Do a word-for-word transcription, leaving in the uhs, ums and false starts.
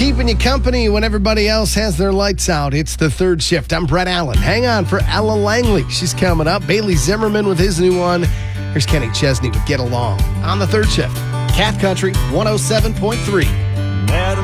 Keeping you company when everybody else has their lights out. It's the third shift. I'm Brett Allen. Hang on for Ella Langley. She's coming up. Bailey Zimmerman with his new one. Here's Kenny Chesney with Get Along on the third shift. Cat Country one oh seven point three.